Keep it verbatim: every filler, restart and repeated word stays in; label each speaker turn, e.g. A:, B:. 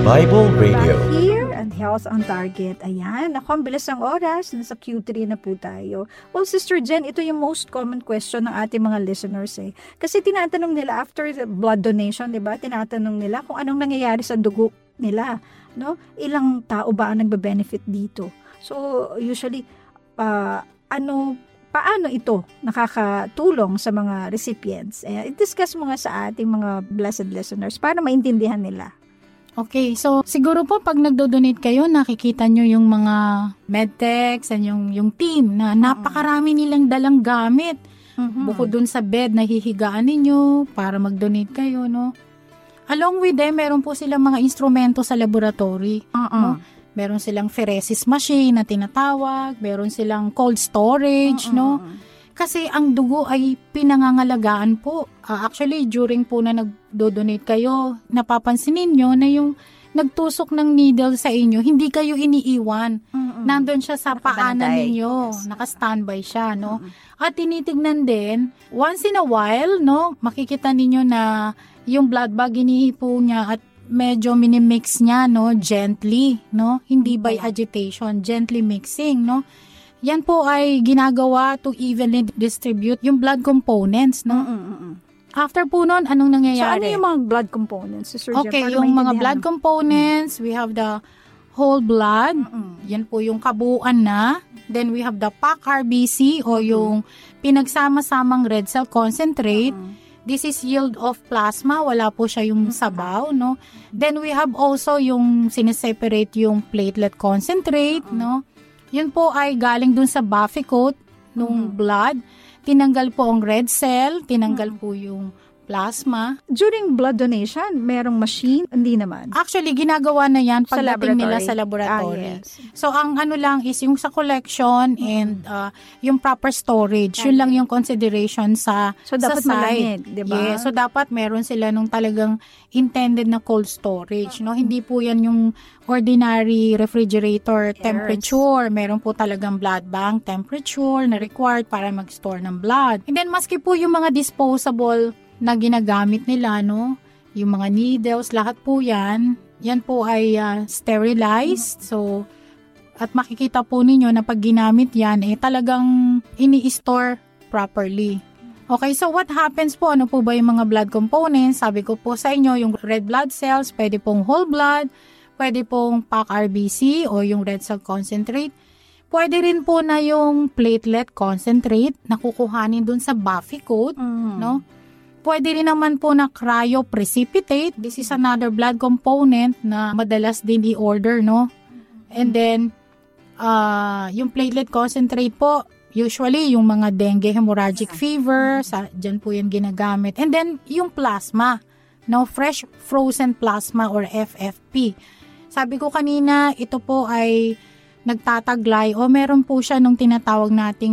A: Bible Radio.
B: Back here and Health on Target. Ayan, ako ang bilis ng oras. Nasa Q three na po tayo. Well, Sister Jen, ito yung most common question ng ating mga listeners eh. Kasi tinatanong nila after the blood donation, di ba? Tinatanong nila kung anong nangyayari sa dugo nila. No? Ilang tao ba ang nagbe-benefit dito? So, usually, uh, ano, paano ito nakakatulong sa mga recipients? Eh, i-discuss mo nga sa ating mga blessed listeners para maintindihan nila.
C: Okay, so siguro po pag nagdo-donate kayo, nakikita nyo yung mga medtechs and yung, yung team na napakarami nilang dalang gamit.
B: Mm-hmm.
C: Bukod dun sa bed na hihigaan ninyo para mag-donate kayo, no? Along with them, meron po silang mga instrumento sa laboratory.
B: Uh-uh.
C: No? Meron silang pheresis machine na tinatawag, meron silang cold storage, uh-uh. no? Kasi ang dugo ay pinangangalagaan po. Uh, actually, during po na nagdo-donate kayo, napapansin ninyo na yung nagtusok ng needle sa inyo, hindi kayo iniiwan.
B: Mm-mm.
C: Nandun siya sa paanan
B: Nakabanday.
C: ninyo.
B: Yes.
C: Naka-standby siya, no?
B: Mm-mm.
C: At tinitignan din, once in a while, no, makikita ninyo na yung blood bag inihipo niya at medyo minimix niya, no, gently, no? Hindi by agitation, gently mixing, no? Yan po ay ginagawa to evenly distribute yung blood components, no?
B: Mm-mm.
C: After po nun, anong nangyayari?
B: So, ano yung mga blood components, Sister Jen?
C: Okay,
B: Para
C: yung mga
B: maintindihan.
C: blood components, we have the whole blood.
B: Mm-mm.
C: Yan po yung kabuuan na. Then we have the packed R B C o yung pinagsama-samang red cell concentrate.
B: Mm-mm.
C: This is yield of plasma. Wala po siya yung sabaw, no? Then we have also yung sineseparate yung platelet concentrate, no? Yun po ay galing dun sa buffy coat nung blood. Tinanggal po ang red cell, tinanggal po yung plasma.
B: During blood donation, merong machine? Hindi naman.
C: Actually, ginagawa na yan
B: Sa
C: pagdating nila
B: laboratory.
C: sa laboratory.
B: Ah, yes.
C: So, ang ano lang is yung sa collection and uh, yung proper storage. Yun lang yung consideration sa,
B: So, dapat
C: sa
B: malamig,
C: site.
B: di ba?
C: Yeah, so dapat meron sila nung talagang intended na cold storage. No? Hindi po yan yung ordinary refrigerator temperature. Meron po talagang blood bank temperature na required para mag-store ng blood. And then, maski po yung mga disposable na ginagamit nila, no? Yung mga needles, lahat po yan. Yan po ay uh, sterilized. So, at makikita po ninyo na pag ginamit yan, eh talagang ini-store properly. Okay, so what happens po? Ano po ba yung mga blood components? Sabi ko po sa inyo, yung red blood cells, pwede pong whole blood, pwede pong packed R B C o yung red cell concentrate. Pwede rin po na yung platelet concentrate na kukuhanin dun sa buffy coat,
B: Mm.
C: no? Pwede rin naman po na cryoprecipitate. This is another blood component na madalas din i-order, no? And then, uh, yung platelet concentrate po, usually yung mga dengue hemorrhagic fever, sa, dyan po yan ginagamit. And then, yung plasma, no? Fresh frozen plasma or F F P. Sabi ko kanina, ito po ay nagtataglay o meron po siya nung tinatawag nating